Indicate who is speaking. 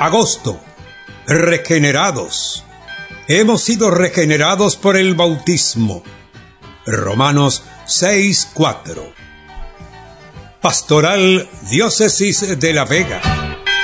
Speaker 1: Agosto. Regenerados. Hemos sido regenerados por el bautismo. Romanos 6:4. Pastoral Diócesis de La Vega.